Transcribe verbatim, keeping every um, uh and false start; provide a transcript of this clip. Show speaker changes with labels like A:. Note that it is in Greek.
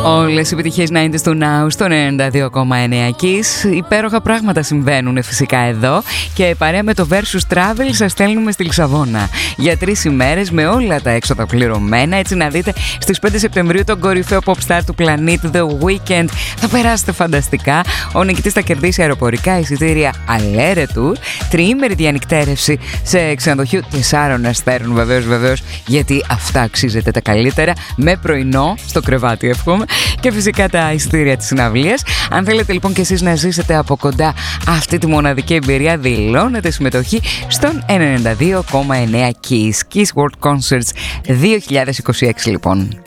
A: Όλες οι επιτυχίες ενενήντα του Now στον ενενήντα δύο κόμμα εννέα Kiss. Υπέροχα πράγματα συμβαίνουν φυσικά εδώ και παρέα με το Versus Travel σας στέλνουμε στη Λισαβόνα για τρεις ημέρες με όλα τα έξοδα πληρωμένα, έτσι να δείτε στις πέντε Σεπτεμβρίου τον κορυφαίο pop star του πλανήτη The Weeknd. Θα περάσετε φανταστικά. Ο νικητής θα κερδίσει αεροπορικά εισιτήρια αλέρετου, τριήμερη διανυκτέρευση σε ξενοδοχείο τεσσάρων αστέρων, βεβαίως βεβαίως, γιατί αυτά αξίζετε τα καλύτερα, με πρωινό στο κρεβάτι εύχομαι, και φυσικά τα εισιτήρια της συναυλίας. Αν θέλετε λοιπόν και εσείς να ζήσετε από κοντά αυτή τη μοναδική εμπειρία, δηλώνετε συμμετοχή στον ενενήντα δύο κόμμα εννέα Kiss Kiss World Concerts δύο χιλιάδες είκοσι έξι λοιπόν.